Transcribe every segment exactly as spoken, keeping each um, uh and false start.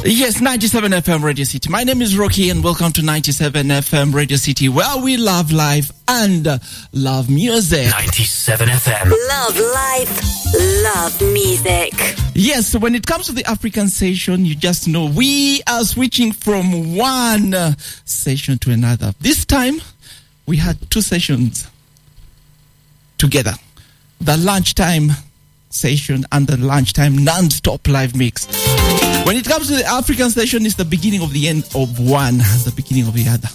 Yes, ninety-seven F M Radio City. My name is Rocky and welcome to ninety-seven F M Radio City, where we love life and uh, love music. ninety-seven F M. Love life, love music. Yes, when it comes to the African session, you just know we are switching from one uh, session to another. This time, we had two sessions together. The lunchtime session and the lunchtime non-stop live mix. When it comes to the African session, it's the beginning of the end of one, the beginning of the other.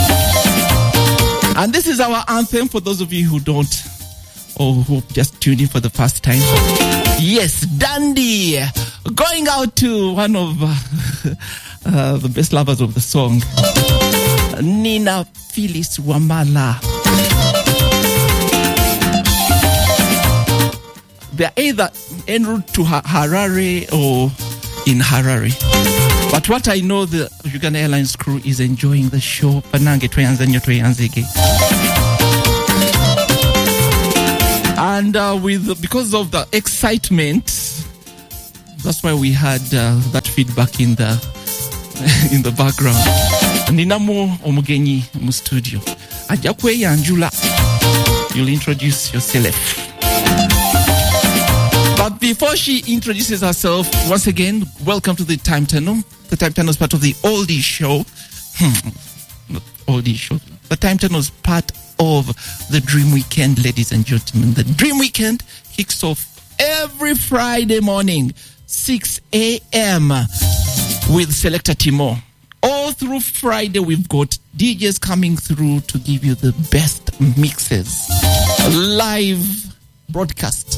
And this is our anthem for those of you who don't, or who just tuned in for the first time. Yes, Dandy, going out to one of uh, uh, the best lovers of the song, Nina Phyllis Wamala. They're either en route to Harare or in Harare. But what I know, the Uganda Airlines crew is enjoying the show. And uh, with because of the excitement, that's why we had uh, that feedback in the in the background. Ninamo Omugenyi mu studio. Aja kweyanjula. You'll introduce yourself. But before she introduces herself, once again, welcome to the Time Tunnel. The Time Tunnel is part of the Oldie Show. Hmm. Not Oldie Show. The Time Tunnel is part of the Dream Weekend, ladies and gentlemen. The Dream Weekend kicks off every Friday morning, six a.m. with Selector Timo. All through Friday, we've got D Js coming through to give you the best mixes. Live broadcast.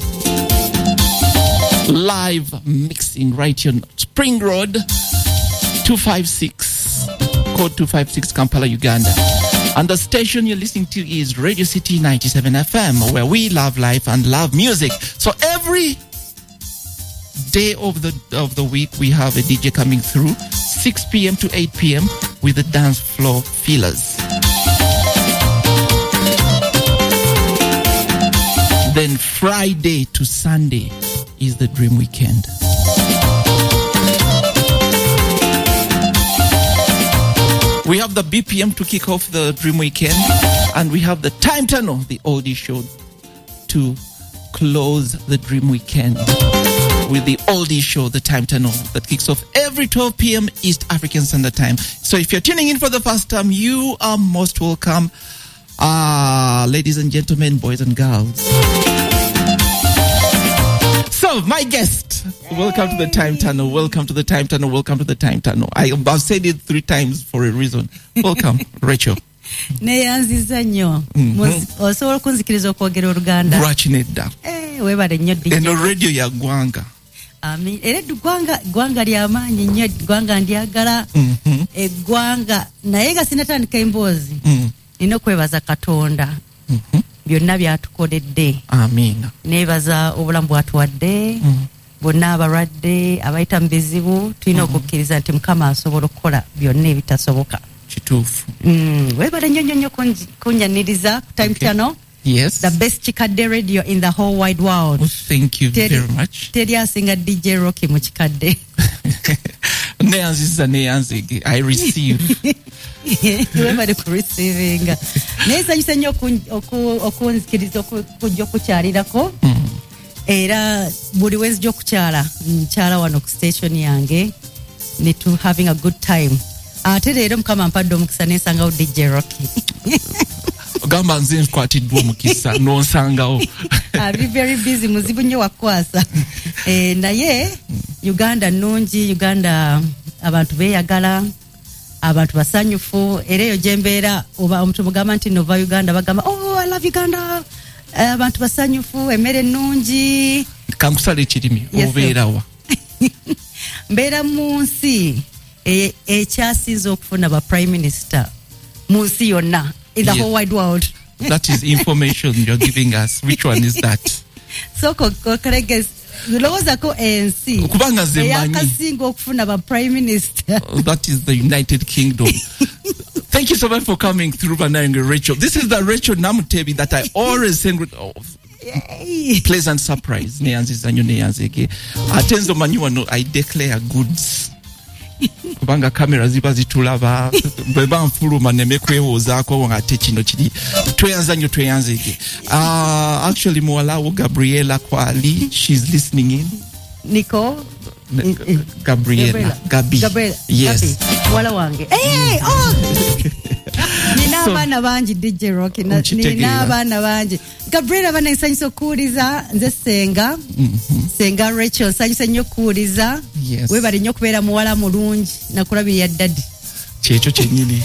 Live mixing right here on Spring Road, two five six, code two five six, Kampala, Uganda. And the station you're listening to is Radio City ninety-seven F M, where we love life and love music. So every day of the of the week, we have a D J coming through, six p.m. to eight p.m. with the dance floor fillers. Then Friday to Sunday is the Dream Weekend. We have the B P M to kick off the Dream Weekend, and we have the Time Tunnel, the oldie show, to close the Dream Weekend with the oldie show, the Time Tunnel, that kicks off every twelve p.m. East African Standard Time. So if you're tuning in for the first time, you are most welcome. Ah, uh, ladies and gentlemen, boys and girls. So, my guest, welcome to the Time Tunnel, welcome to the Time Tunnel, welcome to the Time Tunnel. I, I've said it three times for a reason. Welcome, Rachel. Neyanziza nnyo. Osobola kunzikiriza okwogera Oluganda. Lwaki nedda? Eh, weebale nnyo D J. Eno radio ya ggwanga. Amin. Era ggwanga ggwanga ly'amaanyi nnyo, ggwanga ndyagala. Eggwanga naye nga sinatandika emboozi. Nina okwebaza Katonda. Byonna byatukoledde. Amiina. Neebaza obulamu bwatuwadde. Bonna abalwadde abayita mu bizibu tulina okukkiriza nti Mukama asobola okukola byonna ebitasoboka. Kituufu. Weebale nnyo nnyo nnyo kunyaniriza Time Tunnel. Yes. The best Chikadde radio in the whole wide world. Oh, thank you Teri, very much. Teri asinga D J Rocky mu Chikadde. Neyanziza neyanzige. I receive. Weebale ku receiving. Neesanyusa nnyo okunzikiriza okujja okukyalirako. Era buli wenzija okukyala nkyala wano ku station yange ne to having a good time. Ate leero Mukama ampadde omukisa neesangawo D J Rocky. Ogamba nze nkwatiddwa omukisa n'onsangawo. Abi very busy, muzibu nnyo wakwasa. Eh, naye Uganda nnungi, Uganda abantu beeyagala, abantu basanyufu, era eyo gye mbeera oba omuntu mugamba nti nova Uganda bagamba oh I love Uganda, abantu basanyufu, emmere nnungi. Kankusala ekirimi obeerawa? Mbeera mu nsi ekyasinze okufuna ba prime minister mu nsi yonna in the yes. whole wide world. That is information you're giving us. Which one is that? So kokorege ulowooza ko ensi kubanga ze manyi eyakasinga okufuna ba prime minister. That is the United Kingdom. Thank you so much for coming through, Bananga Rachel. This is the Rachel Namutebi that I always send with oh, pleasant surprise. Neyanzi zanyo neyanzi ege. Atenzo manyu wano I declare goods. kubanga kamera ziba zitulaba bwe banfuluma neme kwewozaako nga ate kino kiri tweyanza nnyo tweyanzege. Uh, actually muwalawo Gabriela Kwali, she's listening in. Nicole N- Gabriela Gabi Gabriela yes Gabi wala wange hey oh nina abana bangi D J Rock na nina abana bangi Gabriela bana nsanyisa okuwuliza nze senga mm-hmm. Senga Rachel nsanyisa nnyo okuwuliza yes. We bali nnyo kubeera muwala mulungi nakulabirira daddy kyekyo kyennyini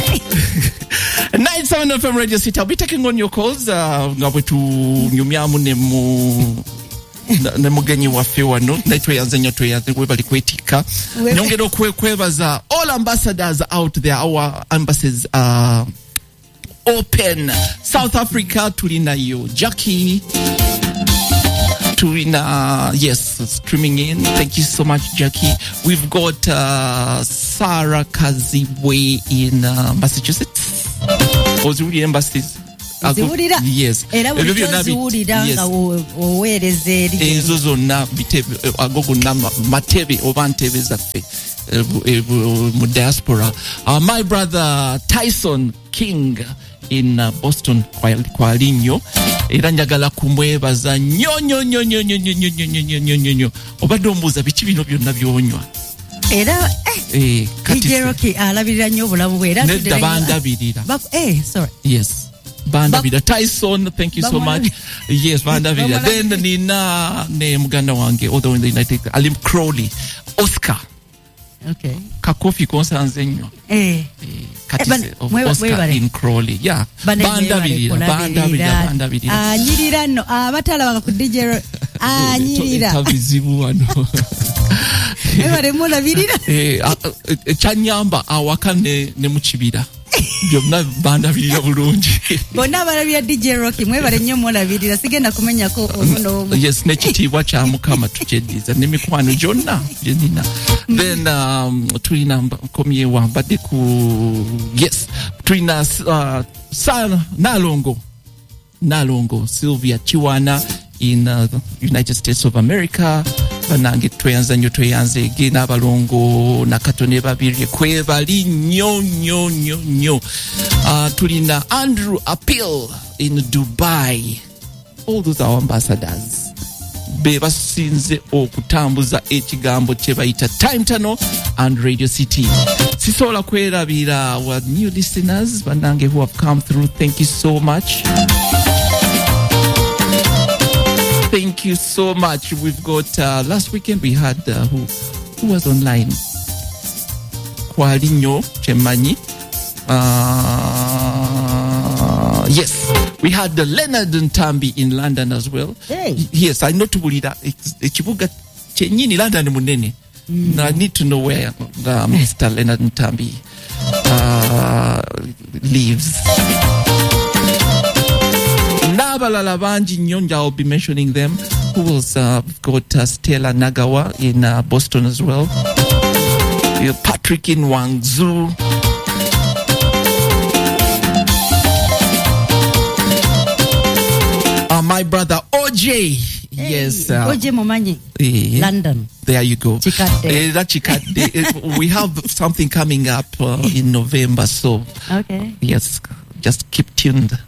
nine seven F M Radio City. I'll be taking on your calls uh, nga bwe tunyumyamu ne mu ne mugenyi waffe wano naye tweyanze nnyo tweyanze we bali kwetikka nyongera okwekwebaza all ambassadors out there. Our embassies are open. South Africa tulinayo Jackie tulina yes streaming in. Thank you so much Jackie. We've got uh, Sarah Kazibwe in uh, Massachusetts. Ozuri embassies ziwulira yes era buli ziwulira nga oweereza eri ezo zonna bitebe ago gonna matebe oba ntebe zaffe mu diaspora. Uh, my brother Tyson King in uh, Boston kwalinyo era njagala kumwebaza nnyo nnyo nnyo nnyo nnyo nnyo nnyo nnyo nnyo nnyo obadde ombuuza biki bino byonna byonywa era eh kati Jeroki alabirira nnyo obulamu bwe era nedda bandabirira eh sorry yes Bandabira Tyson, thank you so much. Yes, Bandabira. Then nina ne muganda wange, although in the United States, Alim Crowley, Oscar. Okay. Kakofi konsanze nnyo. Eh. Kati Oscar in Crowley. Yeah. Bandabira, Bandabira, Bandabira. Ah, nyirira no. Ah, batalaba ku D J. Ah, nyirira. Tabizibu wano. Ebale mona birira. Eh, chanyamba awakane ne mukibira. byonna bandabirira bulungi bonna balabira D J Rocky mwebale nnyo mulabirira sigenda kumenya ko ono yes nekitiibwa kya mukama tukyeddiza n'emikwano gyonna byenina then um, tulina komye wambadde ku yes tulina uh, Sa Nalongo Nalongo Sylvia Chiwana in uh, the United States of America. Banange tweyanza nnyo tweyanze ge n'abalongo nakatone babiri kwebali nnyo nnyo nnyo nnyo. Uh, tulina Andrew Appeal in Dubai. All those are ambassadors be basinze okutambuza ekigambo kye bayita Time Tunnel and Radio City. Sisobola kwerabira our new listeners banange who have come through. Thank you so much. Thank you so much. We've got uh, last weekend we had uh, who who was online. Kwalinyo Chemanyi. Uh, yes, we had the Leonard Ntambi in London as well. Hey. Yes, I know to believe that ekibuga kyenyini London munene. Mm. I need to know where uh, Mister Leonard Ntambi uh, lives. Nabalala banji nnyo, I'll be mentioning them. Who else? Uh, we've got uh, Stella Nagawa in uh, Boston as well. Uh, Patrick in Wangzhou. Uh, my brother O J. Hey, yes. Uh, O J Momanyi. Uh, London. There you go. Chikade. Uh, Chikade. We have something coming up uh, in November, so. Okay. Yes, just keep tuned.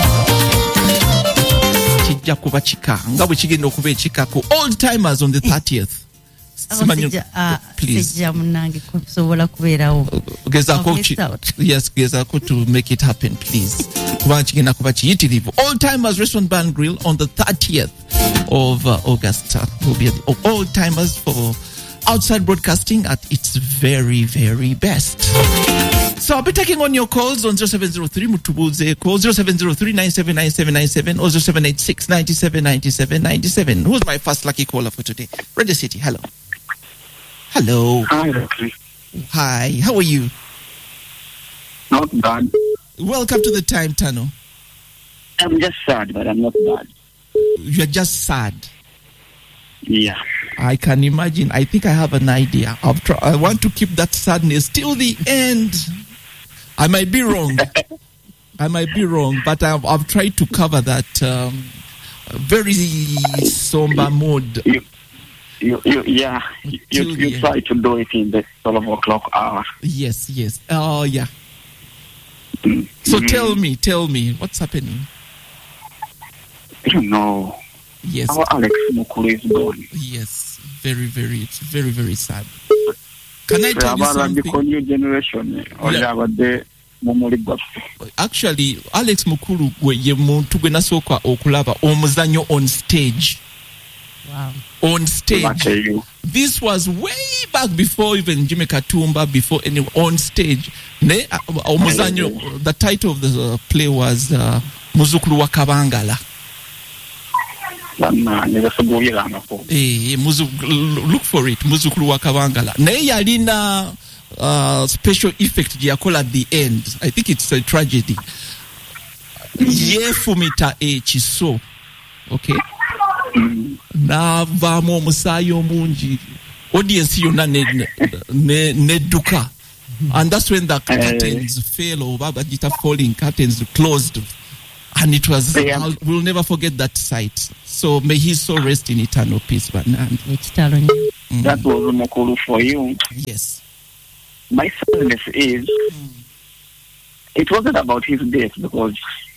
Kijja kuba chika nga bwe kigenda okuba ekika ku old timers on the thirtieth. Simanyi, please. Sijja munange kusobola kubeerawo. Gezaako yes, gezaako to make it happen, please. Kuba kigenda kuba kiyitirivu. Old Timers Restaurant Bar and Grill on the thirtieth of uh, August. Uh, will be at the Old Timers for outside broadcasting at its very, very best. So I'll be taking on your calls on zero seven zero three Mutubuze call zero seven zero three nine seven nine seven nine seven or zero seven eight six nine seven nine seven nine seven. Who's my first lucky caller for today? Radio City, hello. Hello. Hi, Doctor. Hi, how are you? Not bad. Welcome to the Time Tunnel. I'm just sad, but I'm not bad. You're just sad. Yeah. I can imagine. I think I have an idea. I'll try, I want to keep that sadness till the end. I might be wrong. I might be wrong, but I've, I've tried to cover that um, very somber mood. You, You, you, yeah, you, you, you try to do it in the twelve o'clock hour. Yes, yes. Oh, yeah. Mm. So mm. tell me, tell me, what's happening? You know, yes. Our Alex Mukulu is gone. Yes, very, very, it's very, very sad. Can I tell you something? The new generation, or yeah. Actually, Alex Mukulu ye muntu gwe nasooka okulaba omuzanyo on stage. Wow. On stage. This was way back before even Jimmy Katumba, before anyone on stage. Ne uh, omuzanyo, the title of the uh, play was uh, Muzukulu wa Kabangala. Eh, muzu, look for it, Muzukulu wa Kabangala. Ne yalina uh, special effect yakola at the end. I think it's a tragedy. Yefumita e chiso. Okay. Na vamo musayo munji. Audience yona ne ne ne duka. And that's when the curtains fell over, but it falling curtains closed. And it was, yeah. we'll never forget that sight. So may his soul rest in eternal peace. But mm. That was Mukulu for you. Yes. My sadness is, mm. it wasn't about his death, because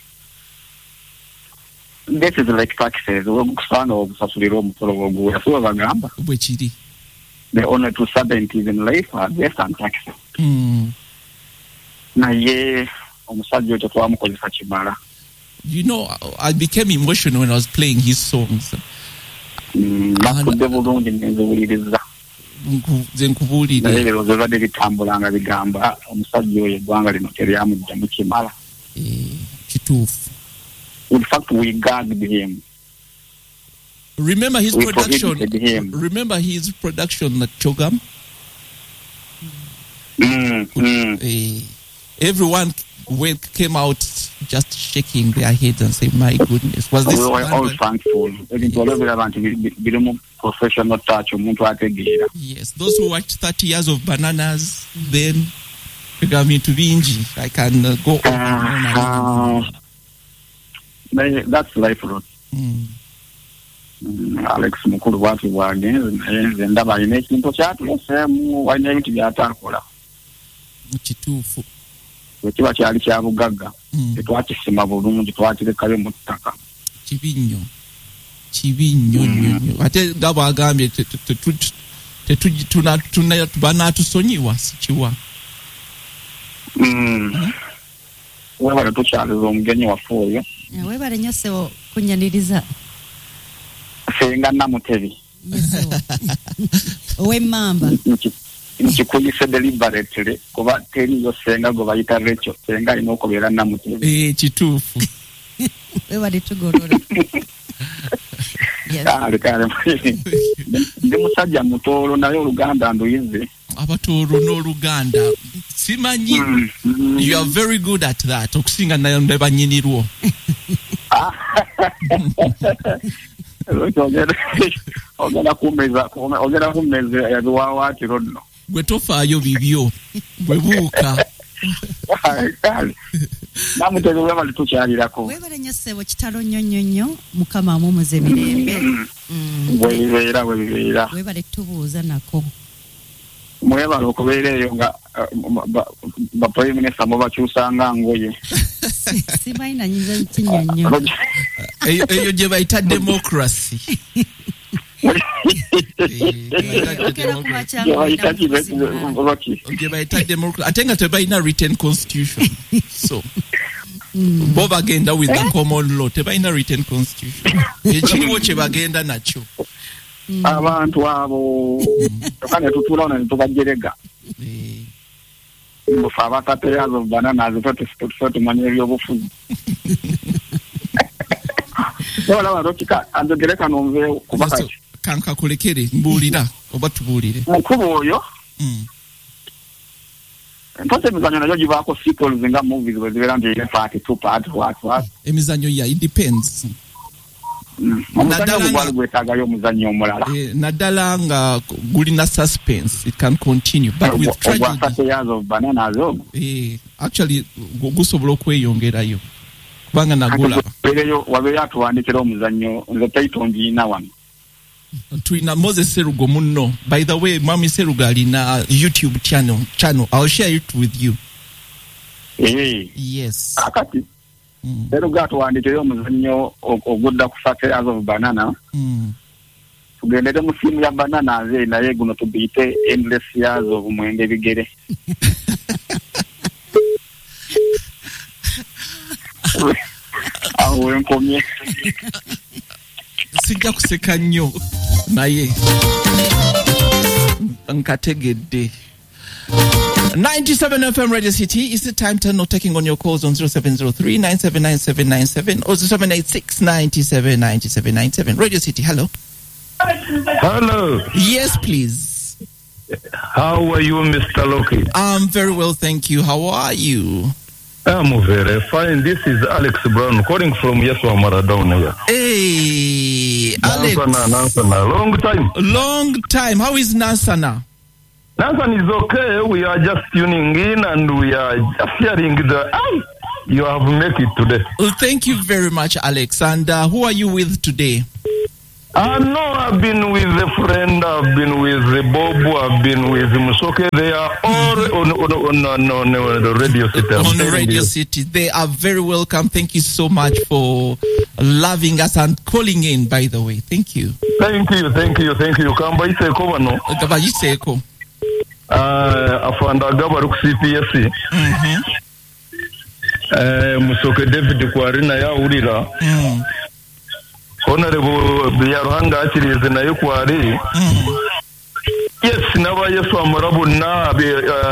death is like taxes. The only two certainties in life are death and taxes. Mm. Na ye, omusajja tetwamukozesa kimala. You know, I became emotional when I was playing his songs. Bakudde bulungi nenzewuliriza. Zenkubulire. Lero zebadde bitambulanga bigamba omusajja oyo eggwanga lino teryamugyamu kimala. Kituufu. In fact, we gagged him. Remember his we production. Him. Remember his production at Chogam. Mm, mm. Uh, everyone came out just shaking their heads and saying, "My goodness, was this?" We were all thankful. Yes. Professional touch. Yes, those who watched thirty years of Bananas, then got me to Binji. I can uh, go on and on. Uh, that's life, road. Mm. Alex Mukulu wati wagenze ndaba alina ekintu kyatuleseemu walina ebintu byatakola kituufu ekiba kyali kya bugagga tetwakisima bulungi twakirekayo mu ttaka kibi nnyo kibi nnyo nnyo ate nga bwagambye banaatusonyiwa sikiwa webale tukyaliza omugenyi waffe oyo webale nnyo ssebo kunyaniriza senga namutebi ow'emmamba nkikuyise deliberately kuba teriyo senga gwe bayita Rachel senga alina okubeera namutebi eh kituufu webale tugolola kale kale ndi musajja mutoolo naye oluganda nduyize abatoolo n'oluganda simanyi you are very good at that okusinga nayo ne bannyinirwo ogenda kumeza ogenda kumeza yabiwawaatiro nno gwe tofaayo bibyo bwe buuka namutezi webale tukyalirako webale nnyo ssebo kitalo nnyo nnyo nnyo mukama amumuze mirembe bwebibeera bwebibeera webale tubuuza nako mwebale okubeera eyo nga baprime minister mubakyusanga ngoye simanyi nanyiza kinyonnyo eyo gye bayita democracy gye bayita democracy ate nga tebalina written constitution so bo bagenda with the common law tebalina written constitution ekiriwo kye bagenda nakyo abantu abo kane tutulaona nitubajerega mufa abatateyazo banana zote zote manye ebyobufuzi wala warokika andogereka nomve kubaka kanka kulekere mbulira oba tubulire mukuru oyo mpose emizanyo nayo gibako sequels nga movies wezibera nti ile part two part what what emizanyo ya it depends omuzanyo gwali gwetagayo omuzanyo omulala naddala nga gulina suspense it can continue but with tragedy years of bananas eh actually gusobola okweyongerayo kubanga nagula wabeyo wabeyo atuwandikira omuzanyo nze title njina wano Tuina Moses Serugo munno. By the way, Mami Serugo alina YouTube channel. Channel. I'll share it with you. Hey. Yes. Akati. Mm. Serugo atwandikeyo omuzannyo ogudda ku factors of banana. Mm. Tugendere mu simu ya banana ze naye guno tubiyite endless years of mwenge bigere. Aho enkomye. Sijja kuseka nnyo naye nkategedde. ninety-seven F M Radio City is the time to not taking on your calls on zero seven zero three nine seven nine seven nine seven or zero seven eight six nine seven nine seven nine seven. Radio City, hello. Hello. Yes, please. How are you, Mister Loki? I'm very well, thank you. How are you? I'm very fine. This is Alex Brown calling from Yeswa Maradona. Hey, Alex. Nansana, Nansana. Long time. Long time. How is Nansana? Nansana is okay. We are just tuning in and we are just hearing the... Oh, you have made it today. Well, thank you very much, Alex. And uh, who are you with today? Uh, no, I've been with a friend, I've been with Bobo, I've been with Musoke. They are all on, on, on, on, on, on the Radio City. On the Radio City. They are very welcome. Thank you so much for loving us and calling in, by the way. Thank you. Thank you, thank you, thank you. Kamba iseko bano. Kamba iseko. Uh, afanda gabaru ku C P S. Mhm. Eh, Musoke David Kwarina ya urira. Mhm. Honorable Biyaruhanga akirize nayo kwari. Yes, naba Yesu amarabu na be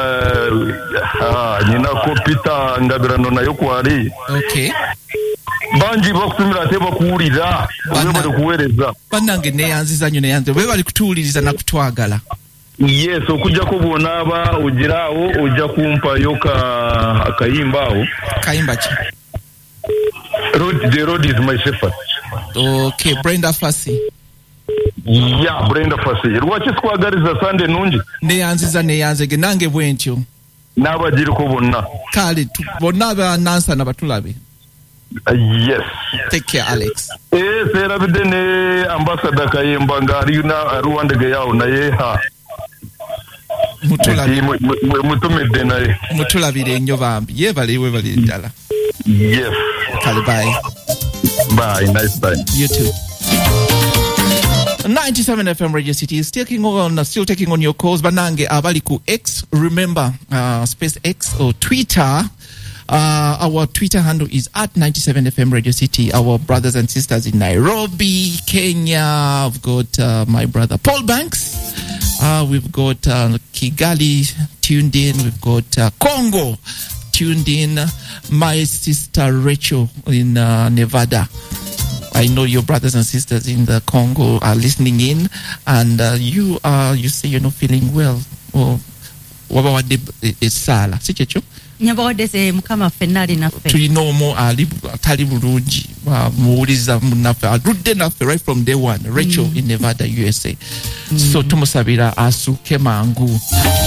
ah nyina ko Peter ngabirano nayo kwari. Okay. Banji bakutumira teba kuwulira bali kuwereza. Banange ne yanziza nyo ne yanze. Bwe bali kutuuliriza na kutwagala. Yes, okujja kubona aba ugirawo ujja kumpa yoka akayimbawo. Kayimba ki? Road, the road is my shepherd. Okay, Brenda Fassi. Yeah, Brenda Fassi. Lwaki sikwagaliza Sunday nungi? Ne yanziza ne yanzege nange bwentyo. N'abagiri ko bonna. Kale bonna aba Nansana batulabe. Uh, yes. Take care, Alex. Eh, sera bidene ambassador Kayemba ngari na Rwanda ga yawo na yeha. Mutulabe. Mutumide naye. Mutulabire nnyo bambi. Ye bali we bali ndala. Yes. Kale bye. Bye, nice bye. You too. ninety-seven F M Radio City is taking on, uh, still taking on your calls. Banange abaliku X, remember, uh, space X or Twitter. Uh, our Twitter handle is at ninety-seven F M Radio City. Our brothers and sisters in Nairobi, Kenya. I've got uh, my brother Paul Banks. Uh, we've got uh, Kigali tuned in. We've got uh, Congo tuned in. My sister Rachel in uh, Nevada. I know your brothers and sisters in the Congo are listening in, and uh, you are, you say you're not feeling well. Or what about the sala? Si checho? Nyabode se mukama fenali na fe. To know more ali tali bulungi muwuliza munafe aludde naffe right from day one. Rachel mm. in Nevada, U S A. Mm. So tumusabira asuke mangu.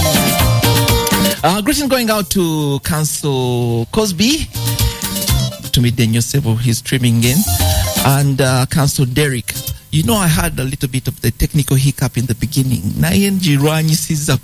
Uh, greetings going out to Council Cosby, to meet Daniel Sebo, he's streaming in, and uh, Council Derek. You know, I had a little bit of the technical hiccup in the beginning. Naye njirwanyi siza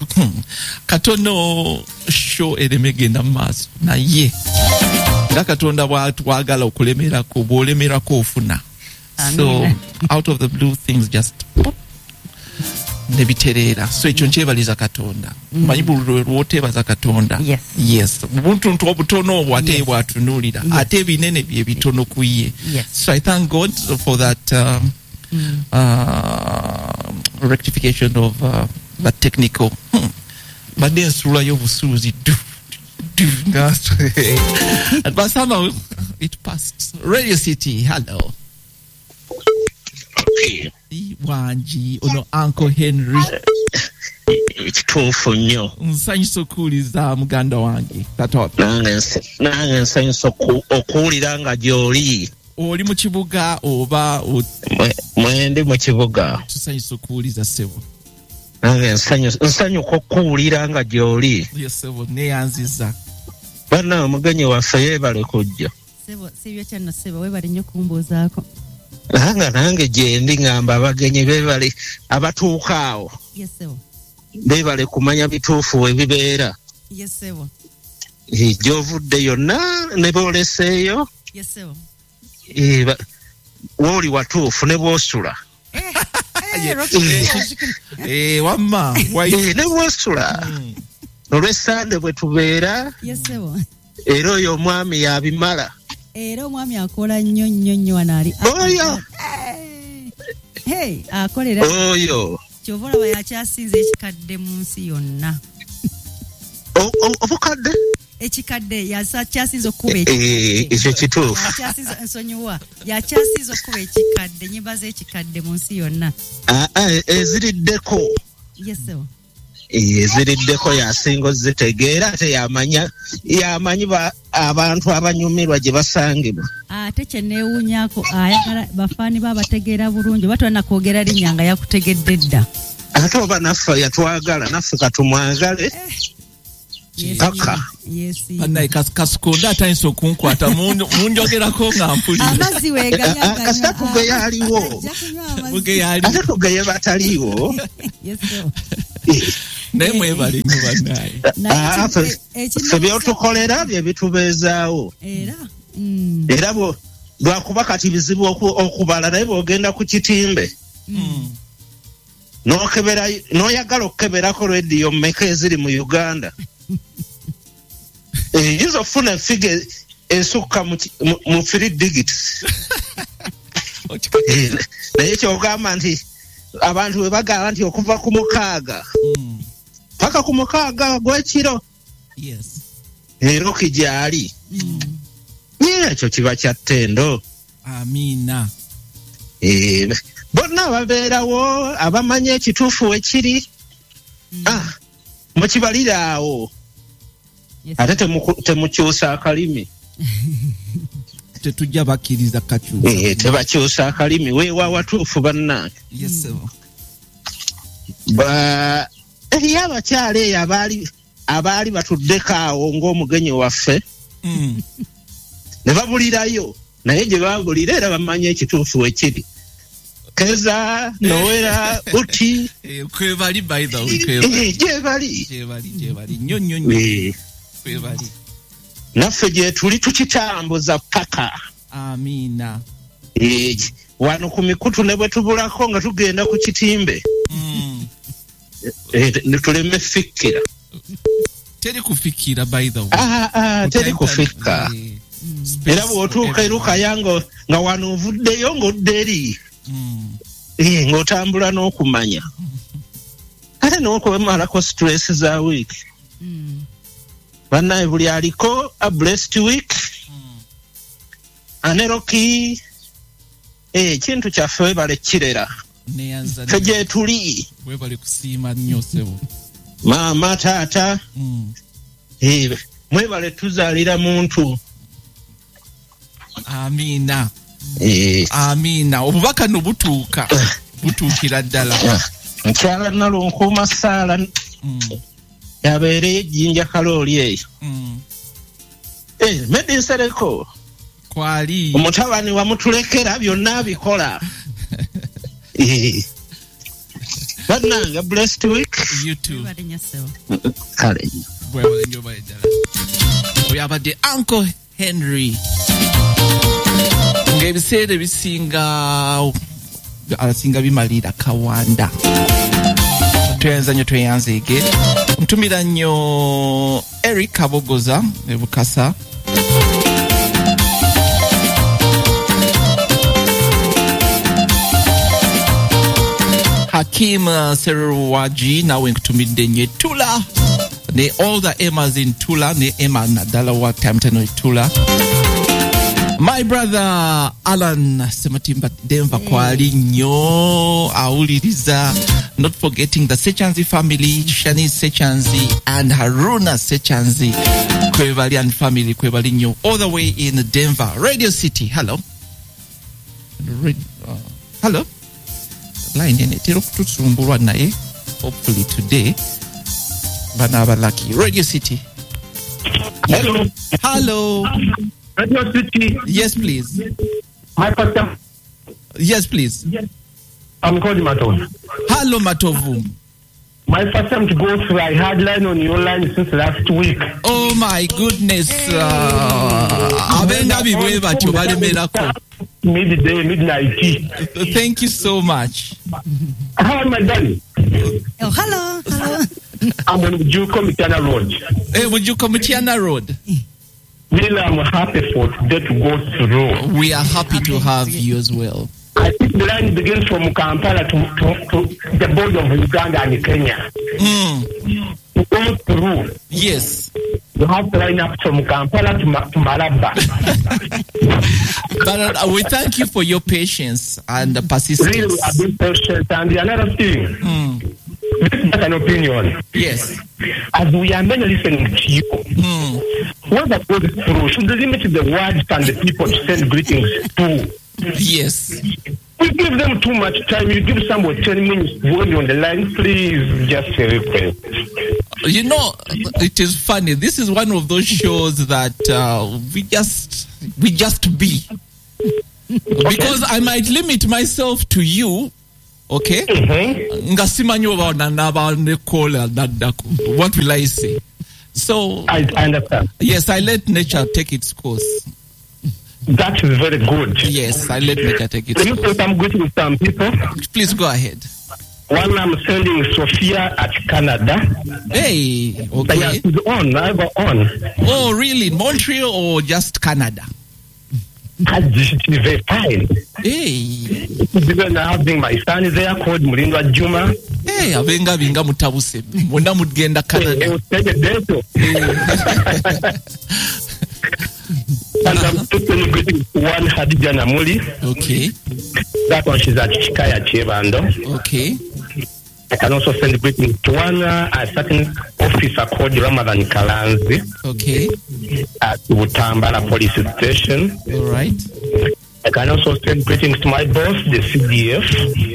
katono show elemegenda maso. Naye nga katonda bwatwagala okulemerako bwolemerako ofuna. So out of the blue things just pop. Nebiterera. So ekyo nkyebaliza Katonda. Manyi buli lwoteebaza Katonda. Yes. Yes. Buntuntu obutono obwo ate bwatunuulira. Ate ebinene bye bitono ku ye. Yes. So I thank God for that um, mm. uh, rectification of uh, that technical. Hmm. Badde ensula y'obusuuzi du du nga. But somehow it passed. Radio City, hello. Okay. Wanji ono Uncle Henry ekituufu nnyo nsanyusa okuwuliza muganda wange katoto nange nsanyusa okuwulira nga gy'oli oli mu kibuga oba mwendi mu kibuga tusanyusa okuwuliza ssebo nange nsanyuka okuwulira nga gy'oli ssebo neyanziza banna omugenyi waffe yeebale kujja sebo sibyo kyano sebo weebale nnyo kumbuuzaako Nanga nange gyendi ngamba abagenyi beebale abatuuka awo. Yes sebo. Beebale kumanya bituufu ebibeera. Yes sebo. Gy'ovudde yonna ne booleseeyo. Yes sebo. Wooli watuufu ne bw'osula. Eh wamma ne bw'osula. Olw'essande bwe tubeera. Yes sebo. Era oyo omwami yabimala. Era omwami akola nnyo nnyo nnyo wanaali. Oyo. Hey, akolera. Oyo. Kyova olaba yakyasinze ekikadde mu nsi yonna. Obukadde? Ekikadde yakyasinze okuba ekikadde. Ekyo kituufu. Yakyasinze ensonyiwa. Yakyasinze okuba ekikadde nnyimba z'ekikadde mu nsi yonna. Eziriddeko. Yes sir. Eziriddeko yasinga ozitegeera ate yamanya yamanyi abantu abanyumirwa gye basangibwa. Ate kye neewuunyako ayagala bafaani baabategeera bulungi oba tolina kwogera linnya nga yakutegedde dda. Ate oba naffe yatwagala naffe katumwagale. Paka. Annaye kasukonda atayinza okunkwata munjogerako nga mpulira. Amazzi weeganyaganya. Kasita tugeyo aliwo. Ate tugeyo bataliiwo. Yes sir. Naye mwebale nnyo bannaye. Ffe byotukolera bye bitubeezaawo. Era era lwakuba kati bizibu okubala naye bw'ogenda ku kitimbe n'okebera n'oyagala okukeberako rediyo mmeka eziri mu Uganda eyinza okufuna efiga esukka mu three digits naye kyogamba nti abantu bwe bagamba nti okuva ku mukaaga paka ku mukaaga gw'ekiro era kigyali ekyo kiba kya ttendo. Amiina. Bonna babeerawo abamanya ekituufu wekiri mukibalira awo ate temukyusa akalimi. Tetujja bakkiriza kakyusa. Tebakyusa akalimi weewa watuufu bannange. Eriyo abakyala eyo abaali batuddeko awo ng'omugenyi waffe ne babulirayo naye gye babulira era bamanya ekituufu wekiri. Keza Nowera Uti kwebali by the way gyebali gyebali nnyo nnyo nnyo kwebali naffe gye tuli tukitambuza paka. Amiina. Wano ku mikutu ne bwe tubulako nga tugenda ku kitimbe ne tuleme fikkira. Teri kufikira by the way. Teri kufikka. Era bw'otuuka erukaya nga wano ovuddeyo ng'odda eri ng'otambula n'okumanya ate n'okwemalako stress za wiiki. Bannaye buli aliko a blessed week. Aneroki ekintu kyaffe webale kirera ffe gye tuli webale kusiima nnyo ssebo maama taata mwebale tuzaalira muntu. Amiina. Amiina. Obubaka no butuuka butuukira ddala. Nkyala nalo nkuuma Saala yabeere ejjinja kalooli eyo. Medi Nsereko kwali omutabani wamutulekera byonna abikola. Bannange blessed week. You too. Kale oyo abadde Uncle Henry ng'ebiseera ebisinga abasinga bimalira Kawanda. Tweyanza nnyo tweyanzeege ntumira nnyo Eric Kabogoza e Bukasa. Hakim uh, Seruwaji nawe nkutumidde nnyo Tula ne all the Emmas in Tula ne Emma Nadala wa time tano Tula. My brother Alan Sematimba Denver kwali nnyo awuliriza. Not forgetting the Sechanzi family, Shanice Sechanzi and Haruna Sechanzi Kwevalian family kwevali nnyo all the way in Denver. Radio City, hello. Uh, hello. Line in it. Naye. Hopefully today. Banaba lucky. Radio City. Hello. Hello. Radio City. Yes, please. My pastor. Yes, please. Yes. I'm called Matovu. Hello, Matovu. My first time to go through, I had line on your line since last week. Oh my goodness. Abenga bibwe batyo balemerako. Midday, midnight. Thank you so much. Hi, my darling. Oh, hello. Hello. I'm on Bujuko Mutiana Road. Hey, Bujuko Mutiana Road. Really, I'm happy for today to go through. We are happy to have you as well. I think the line begins from Kampala to, to, to the border of Uganda and Kenya. Mm. To go through. Yes. You have to line up from Kampala to, Ma- to Malaba. But uh, we thank you for your patience and uh, persistence. Really, I've been patient. And another thing, Mm. this is an opinion. Yes. As we are many listening to you, Mm. what that goes through should limit the words and the people to send greetings to. Yes. We give them too much time. You give someone ten minutes when you're on the line, please just a request. You know, it is funny. This is one of those shows that uh, we just we just be. Because I might limit myself to you, okay? Mm-hmm. What will I say? So I, I understand. Yes, I let nature take its course. That is very good. Yes, I let nature take its Can you course. say I'm good with some people? Please go ahead. One I'm sending Sophia at Canada. Hey, okay. Yeah, she's on. I go on. Oh, really? Montreal or just Canada? She's very fine. Hey. Even having my son there called Mulindwa Juma. Hey, abenga binga mutabuse. Mwenda mugenda Canada. And I'm totally greeting one Hadija Namuli. Okay. That one she's at Chikaya Chebando. Okay. I can also send greetings to one uh, a certain officer called Ramadan Kalanzi. Okay. At Butambala Police Station. All right. I can also send greetings to my boss, the C D F.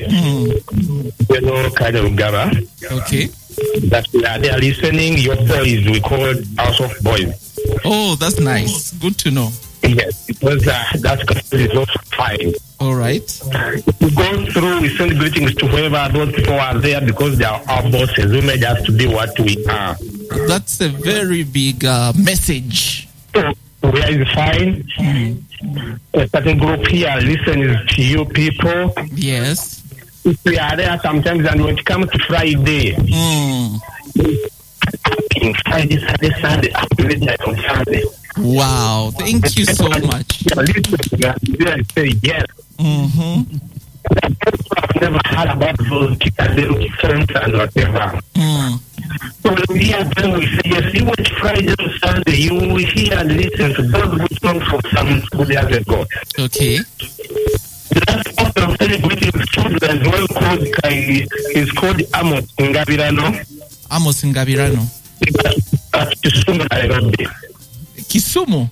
Mm. You know, kind of Gaba. Okay. That uh, they are listening. Your boys, we call House of Boys. Oh, that's nice. Good to know. Yes, because uh, that country is also fine. All right. We go through, we send greetings to whoever those people are there because they are our bosses. We made us to be what we are. That's a very big uh, message. So, we are fine. Mm. A certain group here listens to you people. Yes. If we are there sometimes, and when it comes to Friday, mm. Friday, Saturday, Sunday, I'm ready on Sunday. Wow, thank you so much. Yeah, say yes. Mm-hmm. I've never heard about those little friends and whatever. Mm. So when we hear them, we say, yes, you watch Friday and Sunday, you will hear and listen to those good songs from some good years ago. Okay. The last part of celebrating children as well called, is called Amos Ngabirano. Amos Ngabirano. At Kisumu, Nairobi. Kisumu?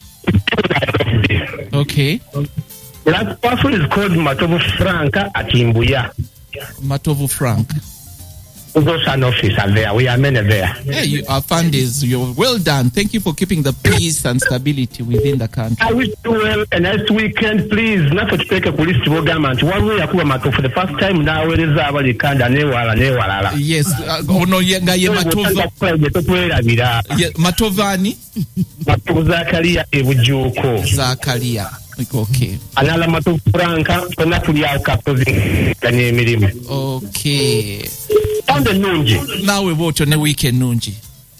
Nairobi. Okay. The last person is called Matovu Franka at Imbuya. Matovu Frank. Those an officer there. We are many there. Yeah, you are Fundis. You're well done. Thank you for keeping the peace and stability within the country. I wish you well a nice weekend, please. Not to take a police to government. One way Mato for the first time now. Where is our Kanda Newala Newala? Yes. Oh no, yenga ye Matova. Matovani. Matova Zakaria Ebujuko. Zakaria. Okay. Anala Matu Franka, Penapulia Capozi, Kanye. Okay. On the Nunji. Now we vote on the weekend Nunji.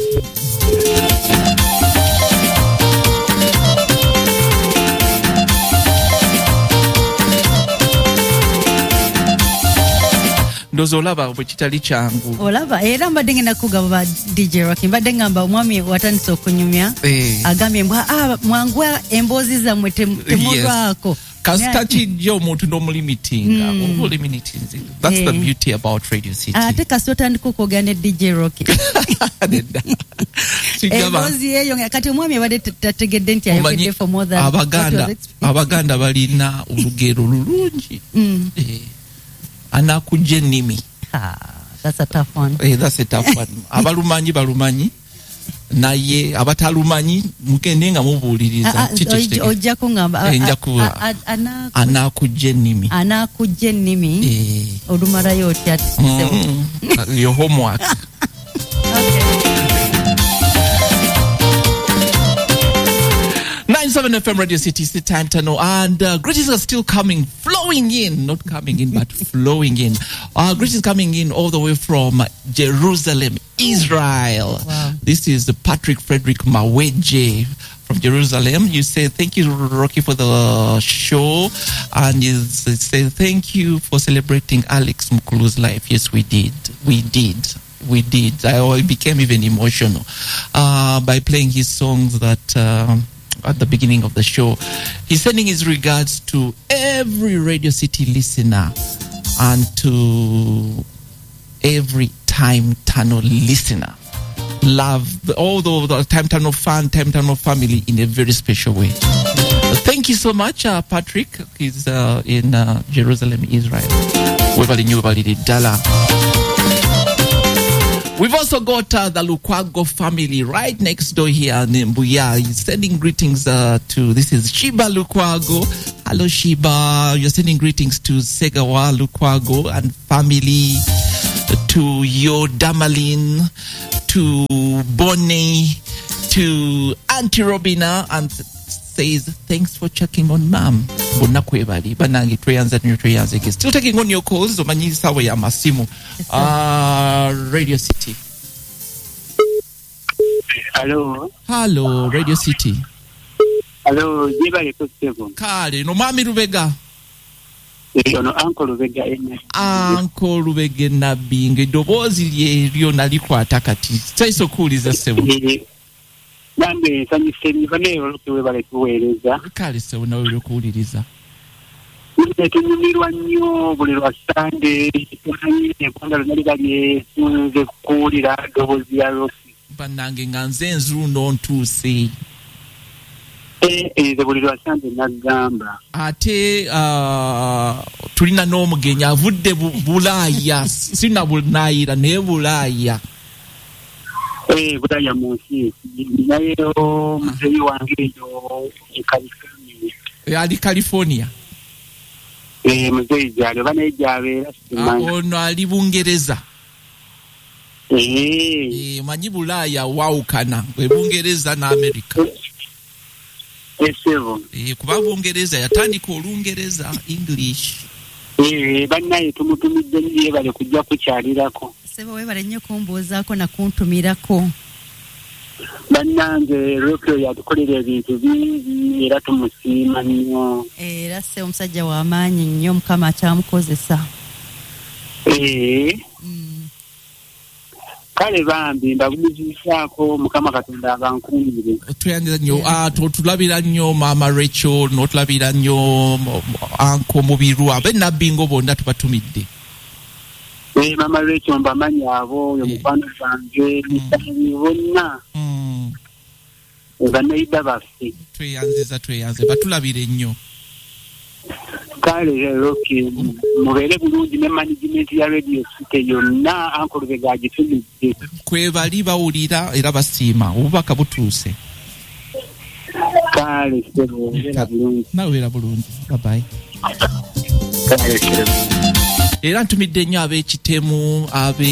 Ndozo olaba bwe kitali kyangu. Olaba era mbadde ngenda kugaba D J Rocky mbadde ngamba omwami watandise okunyumya eh. agambye mbwa ah, mwangu emboozi zammwe temulwako. Yes. Kasita kijja omuntu n'omulimitinga. Mm. Olimitinze. That's eh. the beauty about Radio City. Ate kasita otandika okwogera ne D J Rocky. Emboozi eyo kati omwami abadde tategedde nti ayogedde for more than Abaganda Abaganda balina olugero lulungi. Mm. Eh. Anakujje nnimi. Ah, that's a tough one. Eh, that's a tough one. Abalumanyi balumanyi. naye abatalumanyi mugende nga mubuuliriza ojja kuŋŋamba anaakujja ennimi anaakujja ennimi olumalayo otya your homework. nine seven F M Radio City is the time to know, and uh, greetings are still coming, flowing in, not coming in, but flowing in. Uh, greetings coming in all the way from Jerusalem, Israel. Wow. This is Patrick Frederick Maweje from Jerusalem. You say, thank you, Rocky, for the show. And you say, thank you for celebrating Alex Mukulu's life. Yes, we did. We did. We did. I became even emotional uh, by playing his songs that... Uh, at the beginning of the show. He's sending his regards to every Radio City listener and to every Time Tunnel listener. Love all the, the Time Tunnel fan, Time Tunnel family in a very special way. Thank you so much, uh, Patrick. He's uh, in uh, Jerusalem, Israel. Webali Nyubali Dala. We've also got uh, the Lukwago family right next door here in Mbuya. He's sending greetings uh, to, this is Shiba Lukwago. Hello, Shiba. You're sending greetings to Segawa Lukwago and family, to Yo Damalin, to Bonnie, to Auntie Robina, and says, thanks for checking on Mom. Still taking on your calls. Uh, Radio City. Hello. Hello, Radio City. Hello, Jibali Kustebo. Kale, no Mami Rubega. No Uncle Rubega. Uncle Rubega na binge dobozi lyo nalikwata kati. Saiso kuuliza sebo. Nambe sanyise bane olukiwe bale kuweereza. Kale sebo nawe uli kuwuliriza. Tunyumirwa nnyo buli lwa Sande eggwanga lyonna libali esunze kuwulira ddoboozi lya Rosi. Bannange nga nze nzuuno ntuuse. Ee buli lwa Sande naggamba. Ate tulina n'omugenyi avudde Bulaaya, sina Bunaayira naye Bulaaya. Ee Bulaaya mu nsi nayo muzeeyi wange eyo e California. Ali California. Eh muzeeyi gyali bane gyabeera simanyi. Ono ali Bungereza. Eh eh manyi Bulaaya waukana bwe Bungereza na America. Esevo. Eh kuba Bungereza yatandika Olungereza English. Eh bannaye tumutumidde ndiye bale kujja kukyalirako. Sebo we bale nnyo kumbuuzaako na kuntumirako. Bannange Rokyo yatukolera ebintu bingi era tumusiima nnyo. Era se omusajja w'amaanyi nnyo Mukama akyamukozesa. Eh. Kale bambi ndabuzisaako Mukama Katonda abankuumire. Tuyanira nnyo ah tulabira nnyo Mama Rachel n'otulabira nnyo Uncle Mubiru abe nabbingo bonna tubatumidde. Eh Mama Rachel mbamanyi abo yo mukwano gwange misali bonna. Mm. Banaida baffe. Tweyanziza tweyanze batulabire nnyo. Kale Rocky mubeere bulungi ne management ya Radio City yonna Uncle Rubega agitumidde. Kwe bali bawulira era basiima obubaka butuuse. Kale sebo era bulungi. Nawe era bulungi. Bye bye. Kale sebo. Era ntumidde nnyo ab'ekitemu abe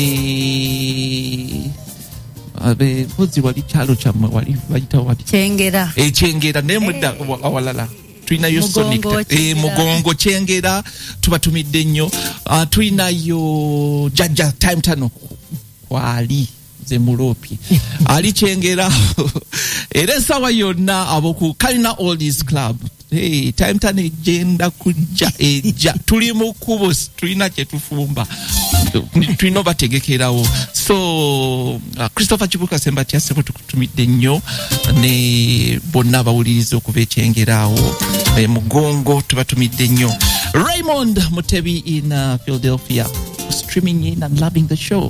abe pozi wali kyalo kyammwe wali bayita wali Kyengera. Eh Kyengera ne mudda awalala. Tuinayo Sonic eh Mugongo Kyengera tubatumidde nnyo. Uh, tuinayo Jajja Time Tunnel kwali ze Mulopi ali Kyengera era sawa yonna aboku Kalina Oldies Club. Hey, Time Tunnel ejenda kujja ejja tuli mu kubo tulina kye tufumba tulina bategekerawo. So uh, Christopher Chibuka Sembati asebo tukutumidde nnyo ne bonna bawuliriza okuva ekyengerawo e Mugongo tubatumidde nnyo. Raymond Mutebi in uh, Philadelphia streaming in and loving the show.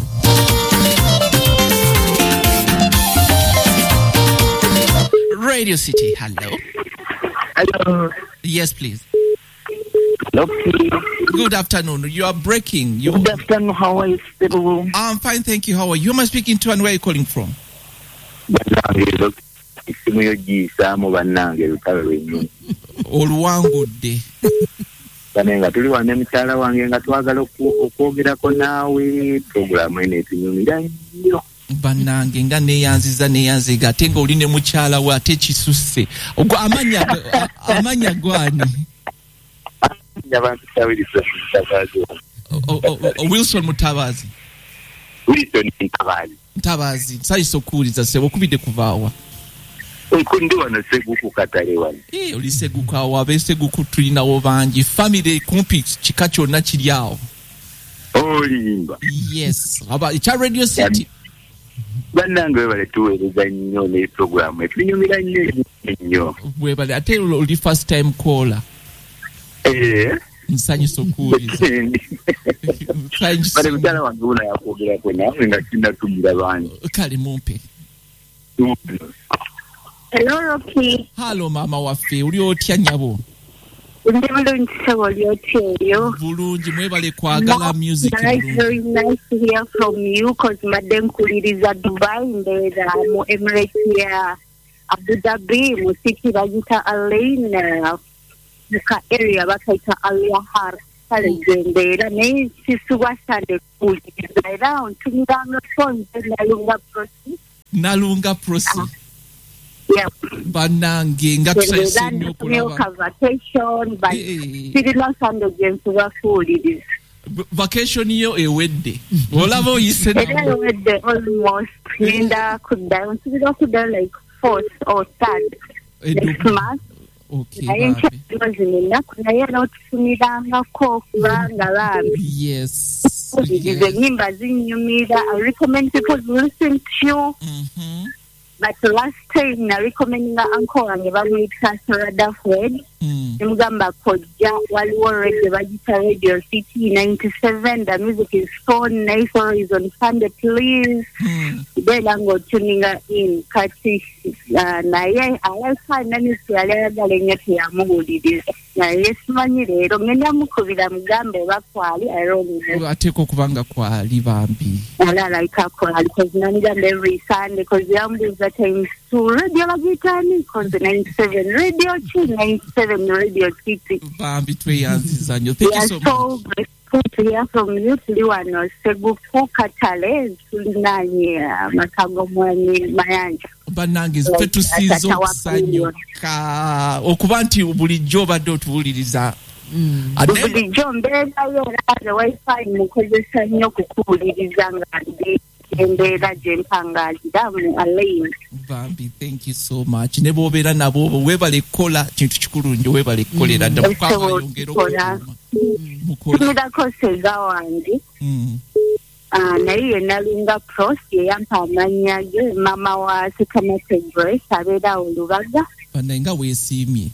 Radio City, hello. Hello. Yes, please. Hello. Good afternoon. You are breaking. You... Good afternoon. How are you, Stable? I'm fine, thank you. How are you? Who am I speaking to and where are you calling from? bannange isimu yo gisaamu bannange lutalo lwennyini oluwangudde banenga tuli wane mukyala wange nga twagala okwogerako naawe programu eno etunyumira nnyo bannange nga neeyanziza neeyanziga ate nga oli ne mukyala we ate kisusse ogwo amanya amanya gwani abantu tawiriza mutabazi Wilson Mutabazi Wilson Mutabazi Mutabazi sayise okuwuliza sebo okubidde kuvaawa okundi wano seguku katale wano eh oli seguku awo abe seguku tulinawo bangi family kumpi kika kyonna kiri awo olimba yes aba cha Radio City bannange webale tuweereza nnyo ne programu etunyumira nnyo nnyo webale ate oli first time caller eh nsanyusa okuwuliza bale mutala wange una yakwogerako nawe nga kinatumira bangi kale mumpe Hello, Rocky. Hello, Mama waffe. Uli otya nyabo? Ndi bulungi sebo oli otya eyo? Bulungi mwebale kwagala music bulungi. It's very nice to hear from you because madde nkuliriza Dubai mbeera mu Emirates ya Abu Dhabi mu city bagita Alain muka area bakayita Al-Yahar kale gembeera naye sisuwa Sunday kuwuliriza era ontumiranga phone nalunga prosi. Nalunga prosi. Uh, Yep. Banange nga tusayise nnyo okulaba vacation but sirina Sunday gye ntubafuuliriza vacation yo ewedde olaba oyise era ewedde almost ngenda kuddayo nsubira okuddayo like fourth or third next month naye nkyazino zino ennaku naye n'otufunirangako kubanga bambi yes izo ennyimba zinnyumira I recommend people to listen to you mm-hmm. But last time na recommending uncle wange bamuyita Sarada Fred nimugamba kojja waliwo radio bagita Radio City ninety-seven. The music is so nice, always on Sunday, please. Then I'm going tuning in kati naye alasa nani siyalagala nnyo yamuwuliriza naye simanyi leero ngenda mukubira mugambe bakwali arongo ateeka okubanga kwali bambi alalayika kwali because nanigamba every Sunday because yambuuza times two radio bagitani because ninety-seven radio ki ninety-seven Radio City bambi tweyanziza nnyo thank you so much to hear from you tuli wano seguku katale tulinanye makago mwani mayanja banange ffe tusinza okusanyuka okuba nti bulijjo obadde otuwuliriza bulijjo mbeerayo era wifi mukozesa nnyo kukuwuliriza nga ndi embeera gye mpangaalira mu Alain bambi thank you so much ne bw'obeera nabo weebale kukola kintu kikulu nnyo weebale kukolera dda mukama yongera okutuma mukola sega wange naye ye Nalunga Prost yeyampa amanya ge mama wa Sekamete Grace abeera olubaga banaye nga weesiimye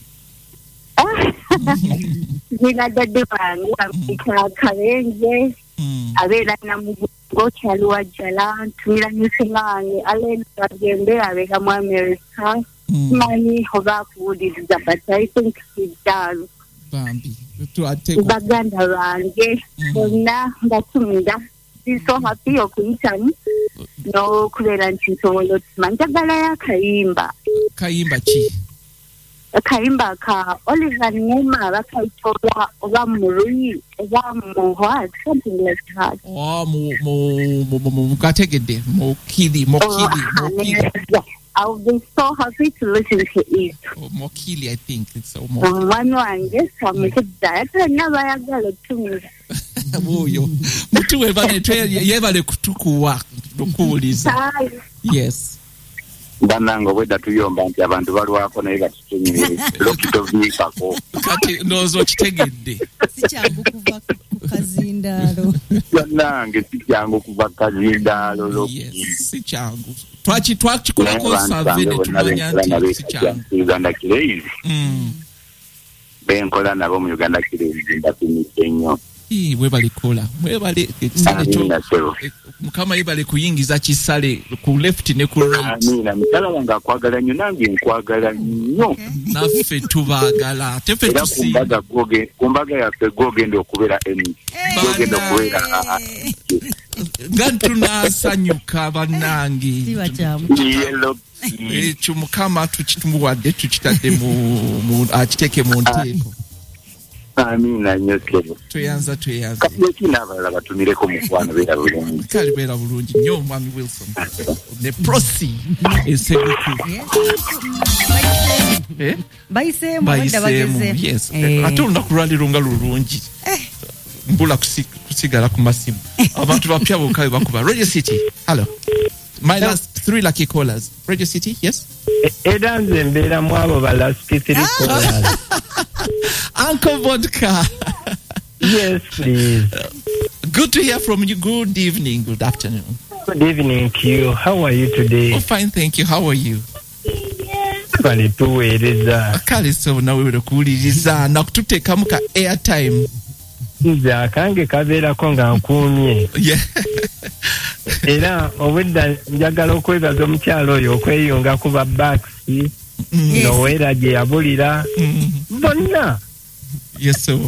nina dadde wange amuyita Kalenje abeera namugongo kyaluwa jala ntumira nyusinga wange Alain Bagembe abeera mu America simanyi oba akuwuliriza but I think he does bambi baganda bange bonna mbatumira so happy okuyitamu n'okubeera nti nsobola otusima njagalayo akayimba kayimba ki akayimba ka Oliver Numa bakayitola oba murui oba muhwat something like that oh mu mu mu kategede mokili mokili mokili I'll be so happy to listen to it. Oh, Mokili, I think it's so Mokili. One one, yes, I'm a that. I never got to me. Woyo. Mutu evane twe yevale kutukuwa dokuuliza. Yes. Banango weda tuyomba nti abantu balwako naye gatutunyire. Lokito vikako. Kati nozo kitegedde. Sicyangu kuva kazindalo. Banange sicyangu kuva kazindalo loki. Yes, sicyangu. Twachi twachi kula ko savene tumanya nti sicyangu. Uganda Crazy. Mm. Benkola nabo mu Uganda Crazy ndapimise nnyo. Ii webali kola. Webali kisale cho. Mukama yebale kuyingiza kisale ku left ne ku right. Amina mutala wanga kwagala nnyo nange nkwagala nnyo. Naffe tubagala. Tefe tusi. Kumbaga goge kumbaga ya fe goge ndo kubera eni. Goge ndo kubera Gantuna sanyuka banangi. Siwa chamu. Yellow. Ekyo mukama tukitumuwadde tukitadde mu mu akiteke mu nteeko. Amina nnyo Kebo. Tweyanza tweyanza. Kapyeki n'abalala batumireko mukwano beera bulungi. Kale beera bulungi nnyo Mwami Wilson. Ne prosi eseguku. Eh? Bayiseemu wenda bageze. Yes. Ate olunaku lwaliro nga lulungi. Mbula kusigala ku masimu. Abantu bapya bokka bakuba. Radio City. Hello. My last three lucky callers. Radio City, yes? Era nze mbeera mu abo ba last three callers. Uncle Vodka. Yes, please. Good to hear from you. Good evening. Good afternoon. Good evening to you. How are you today? Oh, fine, thank you. How are you? Kale tuweereza. Kale so nawe ulakuuliriza na kututeekamu ka airtime. Nze akange kabeerako nga nkuumye. Yeah. Era obudda njagala okwebaza omukyalo oyo okweyunga ku ba backs Noweera gye yabulira bonna. Yes, sir.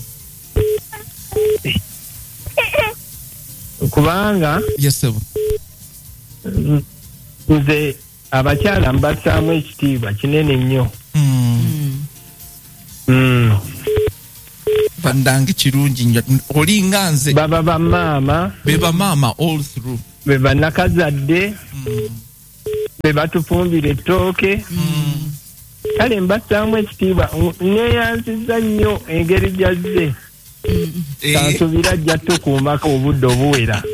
Kubanga yes, sir. Nze abakyala mbassaamu ekitiibwa kinene nnyo. Bandange kirungi nnyo olinga nze baba bamaama be bamaama all through be banakazadde be batufumbira ettooke kale mbassaamu ekitiibwa neeyanziza nnyo engeri gyazze kansubira ajja tukuumako obudde obuwera.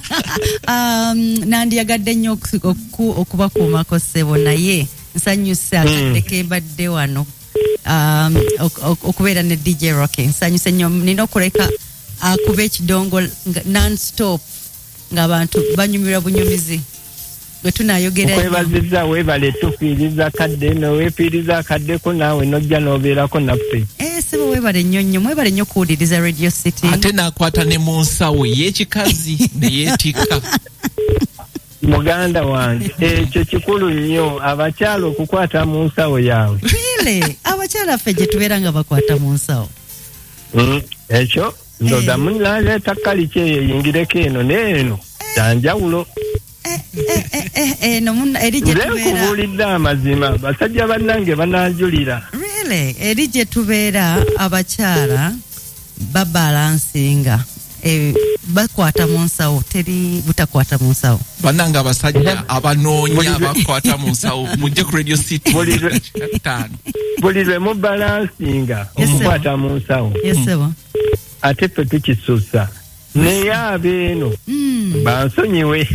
Nandiyagadde nnyo okubakuumako ssebo naye nsanyuse akadde kembadde wano um okubeera ne D J Rocky nsanyuse nnyo nina okuleka akuba ekidongo non stop ng'abantu banyumirwa bunyumizi bwe tunayogera okwebaziza weebale tufiiriza kadde no weefiiriza akaddeko naawe nojja n'obeerako naffe. Eh sebo weebale nnyo nnyo mwebale nnyo kuwuliriza Radio City. Ate n'akwata ne mu nsawo y'ekikazi ne yeetikka. Muganda wange ekyo kikulu nnyo abakyala okukwata mu nsawo yawe. Really? Abakyala ffe gye tubeera nga bakwata mu nsawo. Ekyo ndoda munaleeta kaliki eyo eyingireko eno n'eno kyanjawulo. Eno munna eri gye tubeera. Nkubuulidde amazima basajja bannange bananjulira. Really? Eri gye tubeera abakyala babalansinga. Eh, bakwata mu nsawo teri butakwata mu nsawo bananga abasajja abanoonya bakwata mu nsawo mujje ku Radio City buli lwe mu balansinga omukwata mu nsawo ate ffe tukisusa naye abeeno bansonyiwe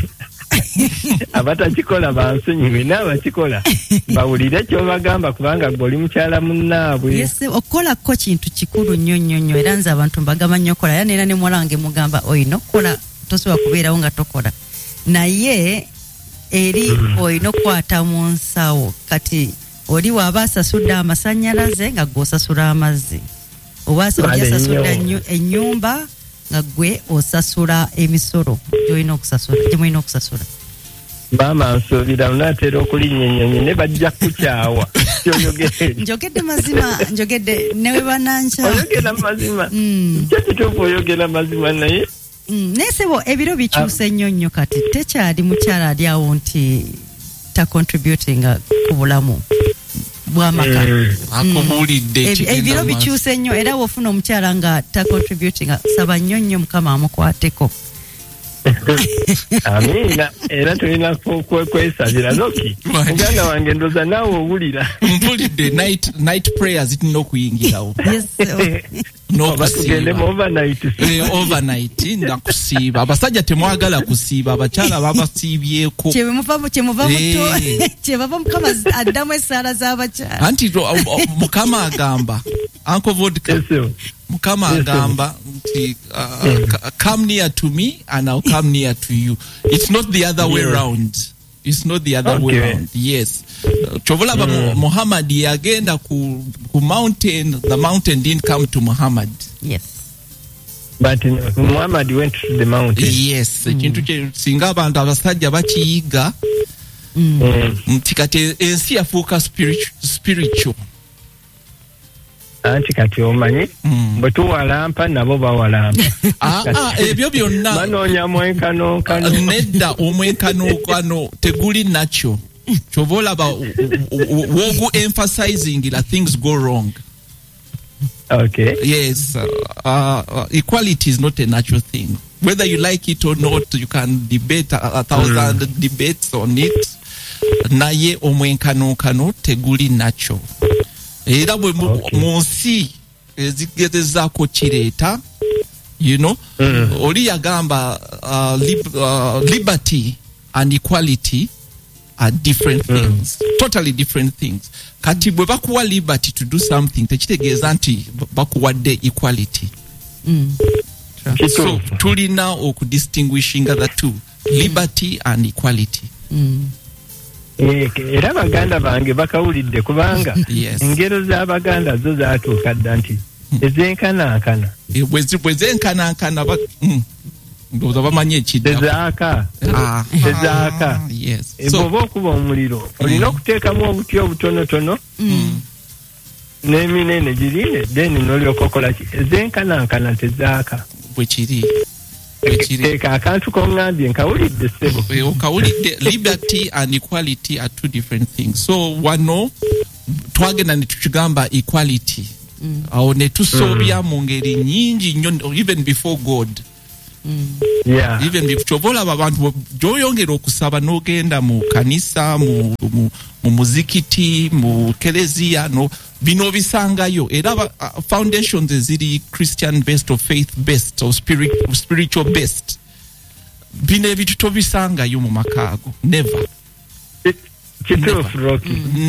abatakikola bansonyiwe n'abakikola bawulire kyobagamba kubanga gwe oli mukyala munnaabwe. Yes, okolako kintu kikulu nnyo nnyo nnyo era nze abantu mbagamba nnyo kola era nera ne mulange mugamba oyina okukola tosobola kubeerawo nga tokola naye eri oyina okukwata mu nsawo kati oli waaba asasudde amasannyalaze nga gwe osasula amazzi oba asasudde ennyumba nga gwe osasula emisolo gy'olina okusasula gye mulina okusasula. Maama nsuubira unaatera okulinnyennyonye ne bajja kukyawa ky'oyogedde. Njogedde mazima njogedde newe bananca. Oyogera mazima. Kyo kituufu oyogera mazima naye. Naye sebo ebiro bikyuse nnyo nnyo kati tekyali mukyala ali awo nti ta contributing ku bulamu bw'amaka. Akubuulidde ebiro bikyuse nnyo era wofuna omukyala nga ta contributing saba nnyo nnyo mukama amukwateko. Amina era tulina kwesabira Loki muganda wange ndoza naawe owulira mpulidde night night prayers itina okuyingirawo tugende mu overnight overnight nakusiiba abasajja temwagala kusiiba abakyala babasiibyeko kyebava mukama addamu essaala z'abakyala anti mukama agamba Uncle Vodka mukama agamba nti come near to me and I'll come near to you. It's not the other way round. It's not the other way round. Yes. Chovolaba Muhammad yagenda ku ku mountain, the mountain didn't come to Muhammad. Yes. But Muhammad went to the mountain. Yes. Kintu kye singa abantu abasajja bakiyiga nti kati ensi yafuuka spiritual. anti kati omanyi bwe tuwalampa nabo bawalampa ebyo byonna banoonya mwenkanonkano nedda omwenkanonkano teguli nakyo kyova olaba wogu emphasizing that things go wrong. Okay. Yes, uh, uh, equality is not a natural thing. Whether you like it or not, you can debate a, a thousand mm. debates on it. Naye omwenkanonkano teguli nacho. Era bwe munsi ezigezezako kireeta, you know, mm. oli yagamba uh, lib, uh, liberty and equality are different mm. things, totally different things. Kati bwe bakuwa liberty to do something tekitegeeza nti bakuwadde equality. Mm. So tulina okudistinguishing the two, liberty and equality. Mm. Era baganda bange bakawulidde kubanga yes. engero z'abaganda zo zaatuuka dda nti ezenkanankana bwezenkanankana ndowooza bamanyi ekidda ezaaka ezaaka bw'oba okuba omuliro olina okuteekamu obuti obutonotono n'eminene girine then n'olyoka okola ki ezenkanankana tezaaka bwe kiri teeka akantu kongambye nkawulidde ssebo okawulidde. Liberty and equality are two different things. So wano twagenda ne tukigamba equality awo ne tusoobya mu ngeri nyingi nnyo even before God. Mm. Yeah. Even if chobolaba abantu joyongera okusaba n'ogenda mu kanisa mu mu, mu muzikiti mu kelezia no bino bisangayo era uh, foundations eziri Christian based or faith based or spirit spiritual based bino ebituto bisangayo mu makaago never kituufu Rocky.